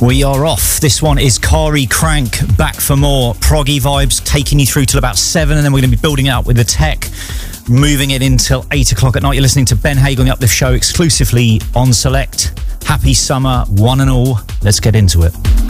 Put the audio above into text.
We are off. This one is Kari Crank, back for more proggy vibes, taking you through till about 7, and then we're going to be building it up with the tech, moving it until 8 o'clock at night. You're listening to Ben Hague on The Uplift Show, exclusively on Select. Happy summer, one and all. Let's get into it.